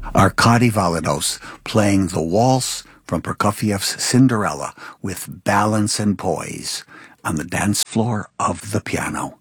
Arkady Valinos playing the waltz from Prokofiev's Cinderella with balance and poise on the dance floor of the piano.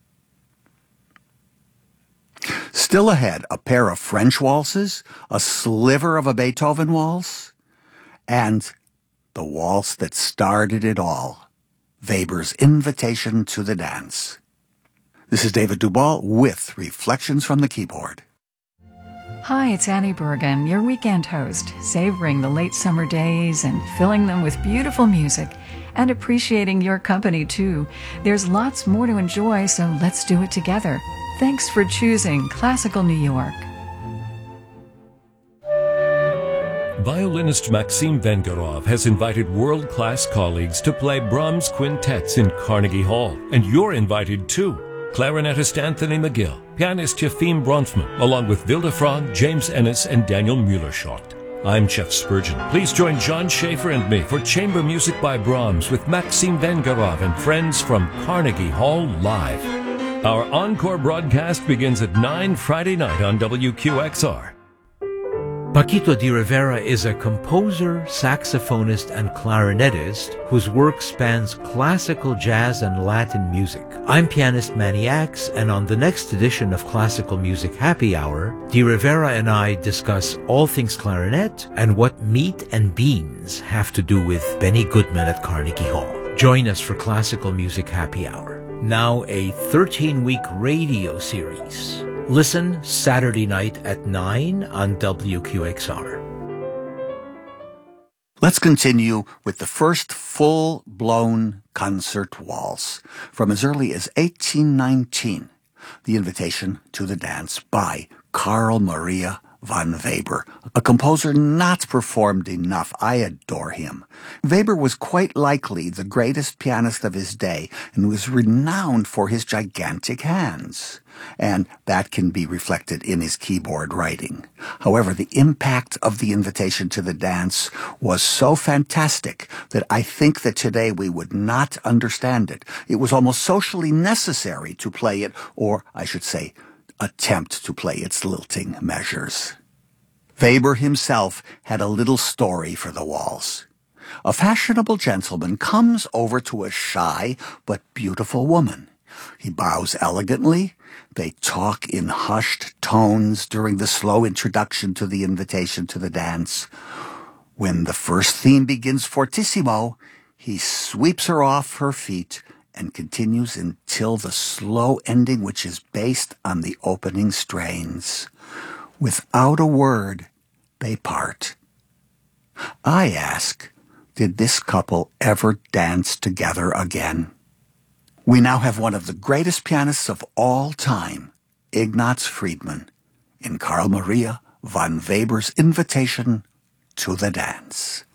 Still ahead, a pair of French waltzes, a sliver of a Beethoven waltz, and the waltz that started it all, Weber's Invitation to the Dance. This is David Dubal with Reflections from the Keyboard. Hi, it's Annie Bergen, your weekend host, savoring the late summer days and filling them with beautiful music and appreciating your company too. There's lots more to enjoy, so let's do it together. Thanks for choosing Classical New York. Violinist Maxim Vengerov has invited world-class colleagues to play Brahms quintets in Carnegie Hall, and you're invited too. Clarinetist Anthony McGill, pianist Yefim Bronfman, along with Vilde Frog, James Ennis, and Daniel Mueller-Schott. I'm Jeff Spurgeon. Please join John Schaefer and me for Chamber Music by Brahms with Maxim Vengerov and friends from Carnegie Hall Live. Our encore broadcast begins at 9 Friday night on WQXR. Paquito de Rivera is a composer, saxophonist, and clarinetist whose work spans classical jazz and Latin music. I'm pianist Manny Axe, and on the next edition of Classical Music Happy Hour, de Rivera and I discuss all things clarinet and what meat and beans have to do with Benny Goodman at Carnegie Hall. Join us for Classical Music Happy Hour, now a 13-week radio series. Listen Saturday night at 9 on WQXR. Let's continue with the first full-blown concert waltz from as early as 1819, The Invitation to the Dance by Carl Maria von Weber, a composer not performed enough. I adore him. Weber was quite likely the greatest pianist of his day and was renowned for his gigantic hands. And that can be reflected in his keyboard writing. However, the impact of The Invitation to the Dance was so fantastic that I think that today we would not understand it. It was almost socially necessary to play it, or I should say, attempt to play its lilting measures. Weber himself had a little story for the waltz. A fashionable gentleman comes over to a shy but beautiful woman. He bows elegantly. They talk in hushed tones during the slow introduction to The Invitation to the Dance. When the first theme begins fortissimo, he sweeps her off her feet and continues until the slow ending, which is based on the opening strains. Without a word, they part. I ask, did this couple ever dance together again? We now have one of the greatest pianists of all time, Ignaz Friedman, in Carl Maria von Weber's Invitation to the Dance.